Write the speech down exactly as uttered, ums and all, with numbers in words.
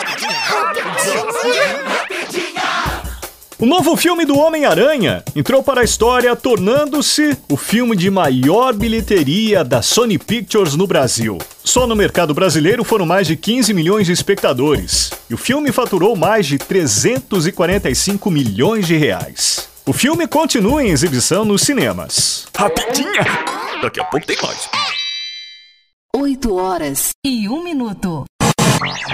O novo filme do Homem-Aranha entrou para a história tornando-se o filme de maior bilheteria da Sony Pictures no Brasil. Só no mercado brasileiro foram mais de quinze milhões de espectadores. E o filme faturou mais de trezentos e quarenta e cinco milhões de reais. O filme continua em exibição nos cinemas. Rapidinha! Daqui a pouco tem mais. oito horas e um minuto.